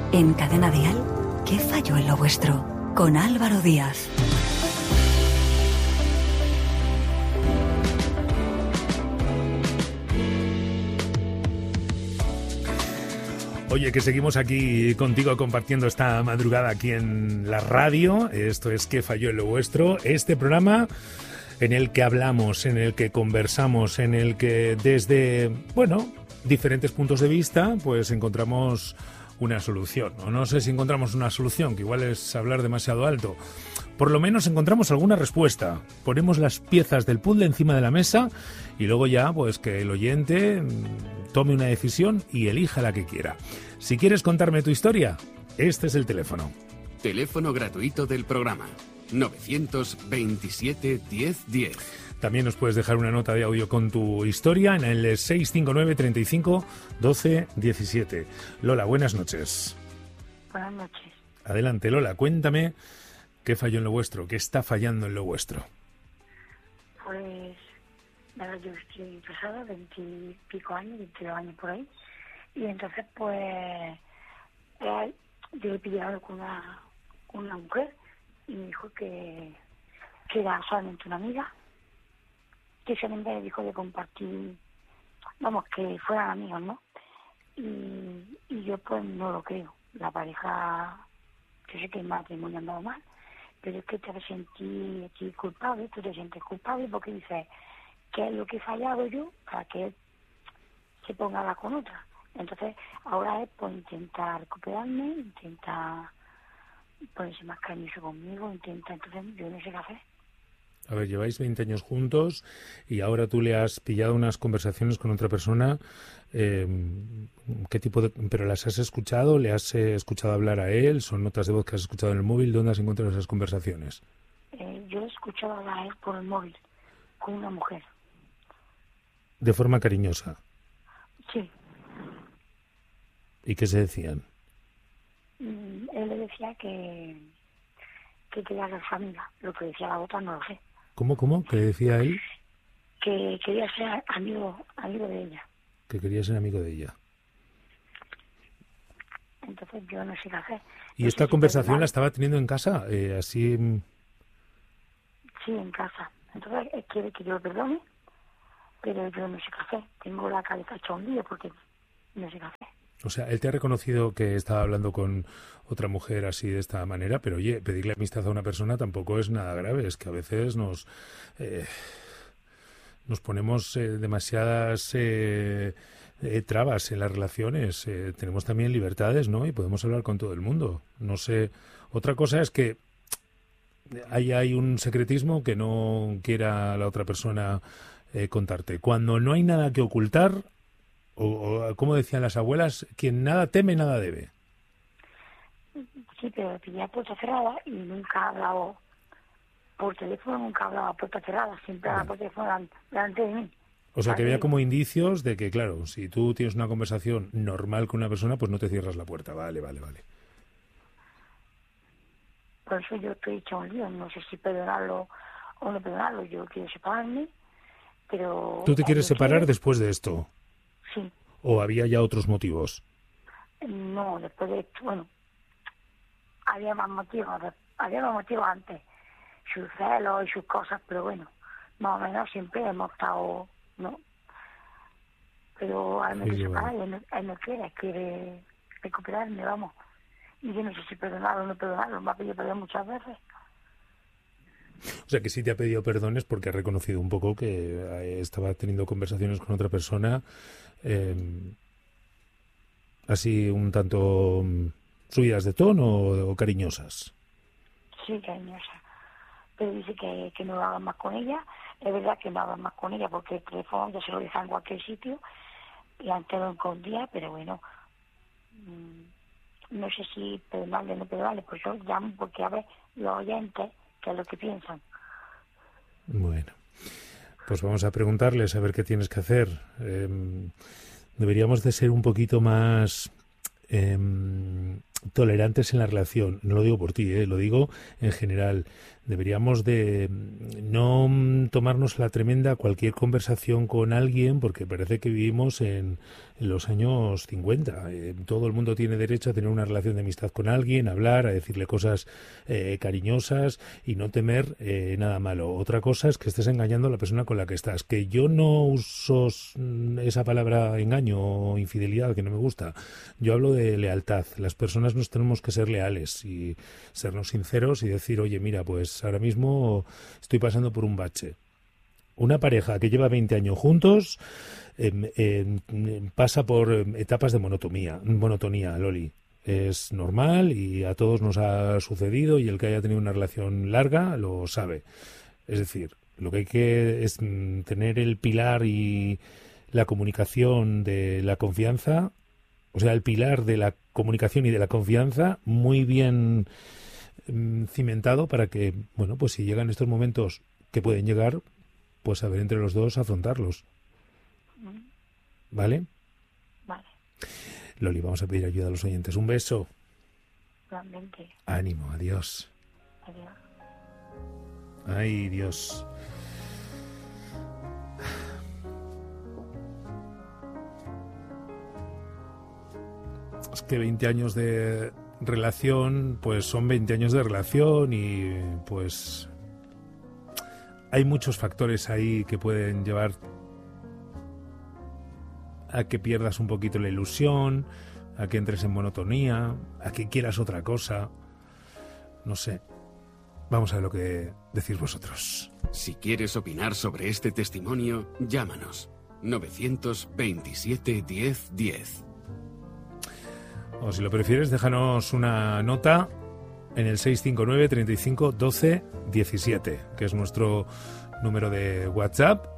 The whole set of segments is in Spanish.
En Cadena Dial, ¿qué falló en lo vuestro? Con Álvaro Díaz. Oye, que seguimos aquí contigo compartiendo esta madrugada aquí en la radio. Esto es ¿Qué falló en lo vuestro? Este programa en el que hablamos, en el que conversamos, en el que desde, diferentes puntos de vista, pues encontramos una solución. O no sé si encontramos una solución, que igual es hablar demasiado alto. Por lo menos encontramos alguna respuesta. Ponemos las piezas del puzzle encima de la mesa y luego ya, pues que el oyente tome una decisión y elija la que quiera. Si quieres contarme tu historia, este es el teléfono. Teléfono gratuito del programa 927 1010. También nos puedes dejar una nota de audio con tu historia en el 659 35 12 17. Lola, buenas noches. Buenas noches. Adelante, Lola, cuéntame qué falló en lo vuestro, qué está fallando en lo vuestro. Pues, nada, yo estoy casada, 20 y pico años, 22 años por ahí, y entonces, pues, yo he pillado con una mujer y me dijo que era solamente una amiga, que solamente le dijo de compartir, que fueran amigos, ¿no? Y yo, pues, no lo creo. La pareja, yo sé que el matrimonio ha andado mal, pero es que te sentí culpable, tú te sientes culpable porque dices, ¿qué es lo que he fallado yo para que él se ponga a hablar con otra? Entonces, ahora es pues intentar recuperarme, intentar ponerse más cariñoso conmigo, entonces yo no sé qué hacer. A ver, lleváis 20 años juntos y ahora tú le has pillado unas conversaciones con otra persona. ¿Qué tipo de...? ¿Pero las has escuchado? ¿Le has escuchado hablar a él? ¿Son notas de voz que has escuchado en el móvil? ¿Dónde has encontrado esas conversaciones? Yo he escuchado hablar a él por el móvil, con una mujer. ¿De forma cariñosa? Sí. ¿Y qué se decían? Él le decía que quería ser familia. Lo que decía la otra no lo sé. ¿Cómo? ¿Qué decía él? Que quería ser amigo de ella. Que quería ser amigo de ella. Entonces yo no sé qué hacer. ¿Y esta conversación la estaba teniendo en casa? Así... Sí, en casa. Entonces él quiere que yo lo perdone, pero yo no sé qué hacer. Tengo la cabeza hecha un lío porque no sé qué hacer. O sea, él te ha reconocido que estaba hablando con otra mujer así de esta manera, pero oye, pedirle amistad a una persona tampoco es nada grave. Es que a veces nos ponemos demasiadas trabas en las relaciones. Tenemos también libertades, ¿no? Y podemos hablar con todo el mundo. No sé. Otra cosa es que hay un secretismo que no quiera la otra persona contarte. Cuando no hay nada que ocultar, o como decían las abuelas, quien nada teme, nada debe. Sí, pero pillé a puerta cerrada y nunca ha hablado por teléfono, nunca ha hablado a puerta cerrada, siempre habla por teléfono delante de mí. O sea, que había como indicios de que, claro, si tú tienes una conversación normal con una persona, pues no te cierras la puerta. Vale. Por eso yo estoy hecha un lío, no sé si perdonarlo o no perdonarlo. Yo quiero separarme, pero... ¿Tú te quieres separar después de esto? Sí. ¿O había ya otros motivos? No, después de esto, había más motivos antes, sus celos y sus cosas, pero bueno, más o menos siempre hemos estado, ¿no? Pero al menos separar, él no quiere recuperarme, vamos. Y yo no sé si perdonarlo o no perdonarlo, me ha pedido perdón muchas veces. O sea, que sí te ha pedido perdón es porque ha reconocido un poco que estaba teniendo conversaciones con otra persona así un tanto subidas de tono o cariñosas. Sí, cariñosa. Pero dice que no lo hagan más con ella. Es verdad que no hagan más con ella porque el teléfono ya se lo dejan en cualquier sitio y antes lo escondía, pero bueno, no sé si perdonarle o no perdonarle, pues yo llamo porque a ver los oyentes qué es lo que piensan. Bueno, pues vamos a preguntarles a ver qué tienes que hacer. Deberíamos de ser un poquito más tolerantes en la relación. No lo digo por ti, lo digo en general. Deberíamos de no tomarnos la tremenda cualquier conversación con alguien, porque parece que vivimos en los años 50. Todo el mundo tiene derecho a tener una relación de amistad con alguien, a hablar, a decirle cosas cariñosas y no temer nada malo. Otra cosa es que estés engañando a la persona con la que estás. Que yo no uso esa palabra engaño o infidelidad, que no me gusta. Yo hablo de lealtad. Las personas nos tenemos que ser leales y sernos sinceros y decir, oye, mira, pues ahora mismo estoy pasando por un bache. Una pareja que lleva 20 años juntos pasa por etapas de monotonía, Loli. Es normal y a todos nos ha sucedido, y el que haya tenido una relación larga lo sabe. Es decir, lo que hay que es tener el pilar y la comunicación de la confianza, o sea, el pilar de la comunicación y de la confianza muy bien cimentado, para que, bueno, pues si llegan estos momentos que pueden llegar, pues saber entre los dos afrontarlos. ¿Vale? Vale. Loli, vamos a pedir ayuda a los oyentes. Un beso. Realmente. Ánimo, adiós. Adiós. Ay, Dios. Es que 20 años de relación, pues son 20 años de relación, y pues hay muchos factores ahí que pueden llevar a que pierdas un poquito la ilusión, a que entres en monotonía, a que quieras otra cosa. No sé. Vamos a ver lo que decís vosotros. Si quieres opinar sobre este testimonio, llámanos. 927 10 10. O si lo prefieres, déjanos una nota en el 659 35 12 17, que es nuestro número de WhatsApp.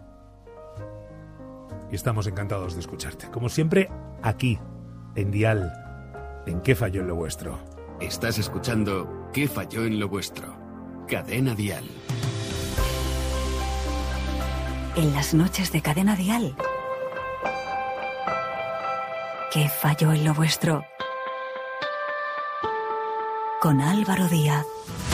Y estamos encantados de escucharte. Como siempre, aquí, en Dial, en ¿Qué falló en lo vuestro? Estás escuchando ¿Qué falló en lo vuestro? Cadena Dial. En las noches de Cadena Dial. ¿Qué falló en lo vuestro? Con Álvaro Díaz.